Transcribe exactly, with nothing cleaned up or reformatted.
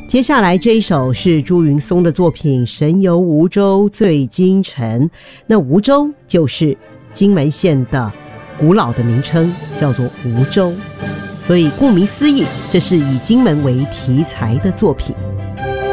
接下来这一首是朱云松的作品《神游梧州醉金城》。那梧州就是金门县的古老的名称，叫做梧州，所以顾名思义，这是以金门为题材的作品。